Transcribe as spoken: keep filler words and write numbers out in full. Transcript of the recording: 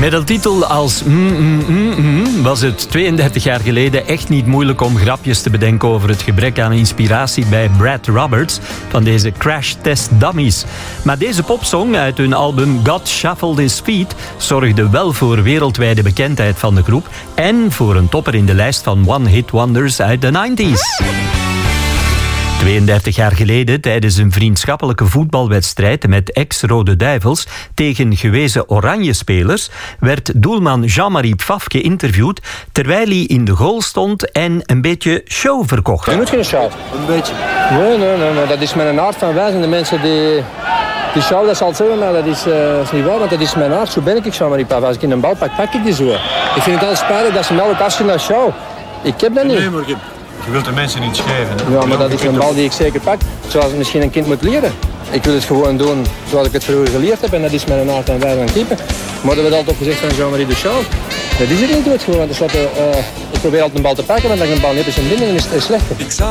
Met een titel als mm, mm, mm, mm, was het tweeëndertig jaar geleden echt niet moeilijk om grapjes te bedenken over het gebrek aan inspiratie bij Brad Roberts van deze Crash Test Dummies. Maar deze popsong uit hun album God Shuffled His Feet zorgde wel voor wereldwijde bekendheid van de groep en voor een topper in de lijst van One Hit Wonders uit de negentig. tweeëndertig jaar geleden, tijdens een vriendschappelijke voetbalwedstrijd met ex-Rode Duivels tegen gewezen Oranje-spelers, werd doelman Jean-Marie Pfaff geïnterviewd terwijl hij in de goal stond en een beetje show verkocht. Je moet geen show. Een beetje. Nee, nee, nee, nee. Dat is mijn aard van wijzen. De mensen die... Die show, dat zal zeggen, maar dat is, uh, dat is niet waar, want dat is mijn aard. Zo ben ik, Jean-Marie Pfaff. Als ik in een bal pak, pak ik die zo. Ik vind het altijd spijtig dat ze mij ook afschieten naar show. Ik heb dat niet. Nee, maar je, je wilt de mensen niet schrijven. Ja, maar dat is een bal die ik zeker pak, zoals misschien een kind moet leren. Ik wil het gewoon doen zoals ik het vroeger geleerd heb en dat is mijn aard en wijze van keeper. Maar dat werd altijd opgezegd van Jean-Marie de show. Dat is het niet, doe het gewoon. Want uh, ik probeer altijd een bal te pakken, want als ik een bal niet heb, is een binnen en is het slechter.